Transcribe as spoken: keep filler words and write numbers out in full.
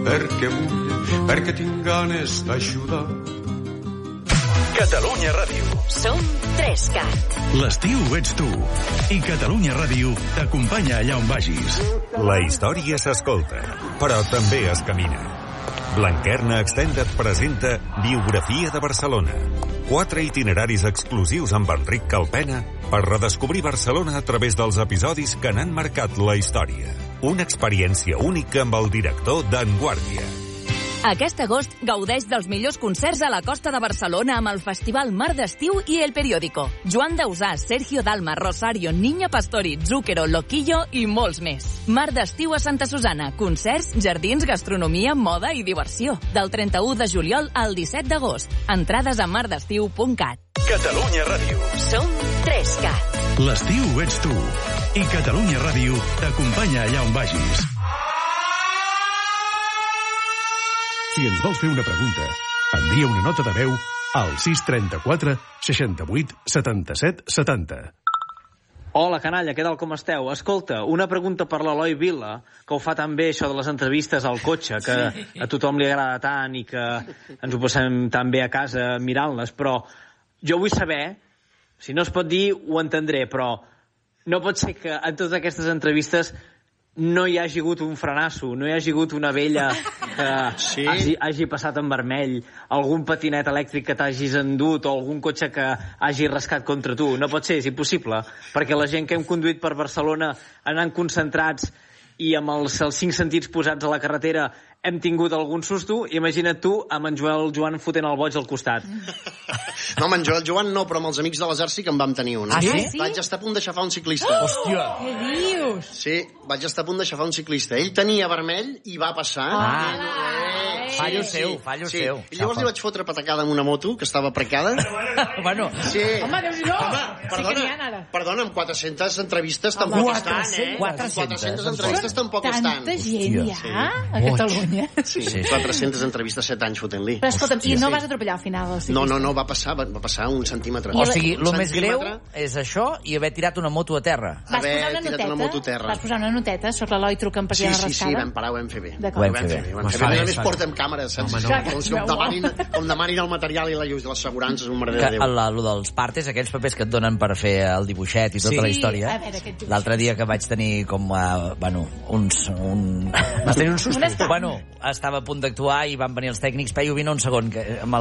Perquè vull, perquè tinc ganes d'ajudar. Catalunya Ràdio. Som Trescat. L'estiu ets tu. I Catalunya Ràdio t'acompanya allà on vagis. La història s'escolta, però també es camina. Blanquerna Extended presenta Biografia de Barcelona. Quatre itineraris exclusius amb Enric Calpena per redescobrir Barcelona a través dels episodis que n'han marcat la història. Una experiència única amb el director d'En Guàrdia. Aquest agost gaudeix dels millors concerts a la costa de Barcelona amb el Festival Mar d'Estiu i El Periódico. Joan Dausà, Sergio Dalma, Rosario, Niña Pastori, Zúquero, Loquillo i molts més. Mar d'Estiu a Santa Susana. Concerts, jardins, gastronomia, moda i diversió. Del trenta-u de juliol al disset d'agost. Entrades a mar d'estiu punt cat. Catalunya Ràdio. Som Trescat. L'estiu ets tu. I Catalunya Ràdio t'acompanya allà on vagis. Si ens vols fer una pregunta, envia una nota de veu al sis trenta-quatre seixanta-vuit setanta-set setanta. Hola, canalla, què tal, com esteu? Escolta, una pregunta per l'Eloi Vila, que ho fa tan bé, això de les entrevistes al cotxe, que a tothom li agrada tant i que ens ho passem tan bé a casa mirant-les, però jo vull saber, si no es pot dir, ho entendré, però no pot ser que en totes aquestes entrevistes no hi hagi hagut un frenasso, no hi hagi hagut una vella que sí. hagi, hagi passat en vermell, algun patinet elèctric que t'hagis endut o algun cotxe que hagi rascat contra tu. No pot ser, és impossible, perquè la gent que hem conduït per Barcelona anant concentrats i amb els, els cinc sentits posats a la carretera hem tingut algun susto. Imagina't tu amb en Joel Joan fotent el boig al costat. No, amb en Joel Joan no, però amb els amics de l'Exèrcit sí que en vam tenir un. Ah, sí? Vaig estar a punt d'aixafar un ciclista. Oh! Hòstia! Què dius? Sí, vaig estar a punt d'aixafar un ciclista. Ell tenia vermell i va passar. Ah! Eh, sí, fallo sí, seu, fallo sí. seu. I llavors li vaig fotre patacada amb una moto que estava precada. Bueno. Sí. Home, Déu-n'hi-do! Home, perdona, perdona, amb quatre-centes entrevistes tampoc estan, eh? quatre-centes entrevistes tampoc estan. Tanta gent ja a Catalunya. Sí, quatre-centes entrevistes, set anys fotent-li. Però escolta'm, i no vas atropellar al final? No, no, no, va passar, va passar un centímetre. O sigui, el més greu és això i haver tirat una moto a terra. Vas posar una noteta, vas posar una noteta, sóc l'Eloi trucant per allà a la rascada. Sí, sí, vam parar, ho vam fer bé. Ho vam fer bé. A més a més portem càmeres, saps? Com demanin, com demanin el material i la llum de les assegurances, un merder de Déu. El dels partes, aquells papers que et donen per fer el dibuixet i tota la història. L'altre dia que vaig tenir com, bueno, uns... Vas tenir un susto? Bueno, estava a punt d'actuar i van venir els tècnics, Peyu, vine un segon, que amb